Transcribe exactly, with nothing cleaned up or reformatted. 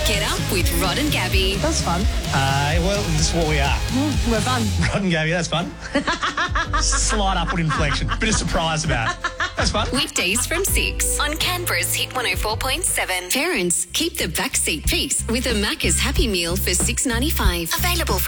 Get up with Rod and Gabby. That's fun. Uh, well, this is what we are. Mm, we're fun. Rod and Gabby, that's fun. Slight upward inflection. Bit of surprise about it. That's fun. Weekdays from six on Canberra's Hit one oh four point seven. Parents, keep the backseat peace with a Macca's Happy Meal for six ninety-five. Available from